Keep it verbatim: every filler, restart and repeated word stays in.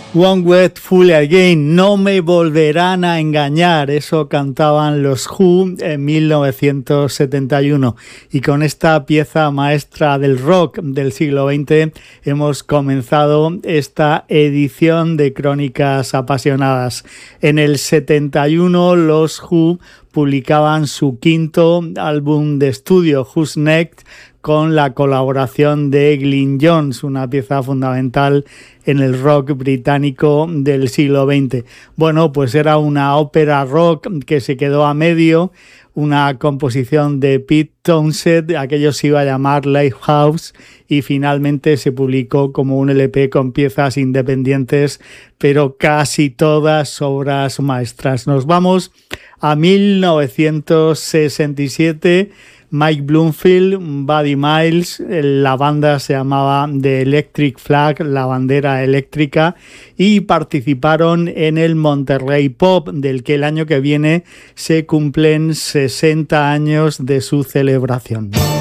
Won't Get Fooled Again, no me volverán a engañar, eso cantaban los Who en mil novecientos setenta y uno, y con esta pieza maestra del rock del siglo veinte hemos comenzado esta edición de Crónicas Apasionadas. En el setenta y uno los Who publicaban su quinto álbum de estudio, Who's Next, con la colaboración de Glyn Johns, una pieza fundamental en el rock británico del siglo veinte. Bueno, pues era una ópera rock que se quedó a medio, una composición de Pete Townshend, aquello se iba a llamar Lighthouse, y finalmente se publicó como un L P con piezas independientes, pero casi todas obras maestras. Nos vamos a mil novecientos sesenta y siete, Mike Bloomfield, Buddy Miles, la banda se llamaba The Electric Flag, la bandera eléctrica, y participaron en el Monterrey Pop, del que el año que viene se cumplen sesenta años de su celebración.